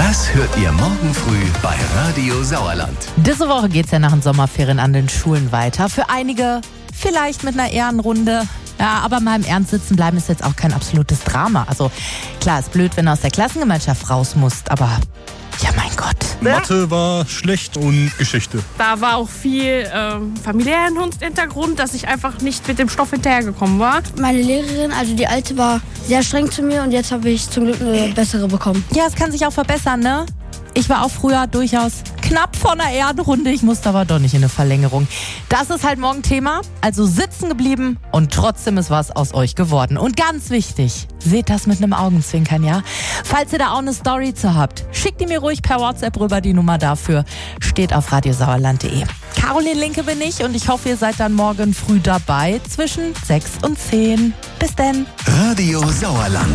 Das hört ihr morgen früh bei Radio Sauerland. Diese Woche geht's ja nach den Sommerferien an den Schulen weiter. Für einige vielleicht mit einer Ehrenrunde. Ja, aber mal im Ernst sitzen bleiben ist jetzt auch kein absolutes Drama. Also klar, ist blöd, wenn du aus der Klassengemeinschaft raus musst, aber ja, mein Gott. Mathe war schlecht und Geschichte. Da war auch viel familiären Hintergrund, dass ich einfach nicht mit dem Stoff hinterhergekommen war. Meine Lehrerin, also die alte, war sehr streng zu mir und jetzt habe ich zum Glück eine bessere bekommen. Ja, es kann sich auch verbessern, ne? Ich war auch früher durchaus knapp vor einer Ehrenrunde. Ich musste aber doch nicht in eine Verlängerung. Das ist halt morgen Thema. Also sitzen geblieben und trotzdem ist was aus euch geworden. Und ganz wichtig, seht das mit einem Augenzwinkern, ja? Falls ihr da auch eine Story zu habt, schickt die mir ruhig per WhatsApp rüber. Die Nummer dafür steht auf radiosauerland.de. Caroline Linke bin ich und ich hoffe, ihr seid dann morgen früh dabei zwischen 6 und 10. Bis denn. Radio Sauerland.